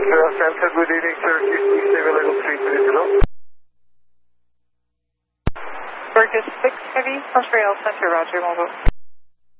Center, good evening, sir. QC level 330. Burgess 6 Heavy, Montreal Center, Roger, mobile.